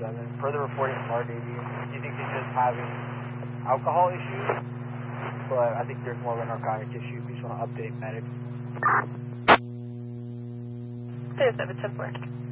Further reporting from RDD, you think he's just having alcohol issues, but I think there's more of a narcotic issue. We just want to update medics. 37 10 4.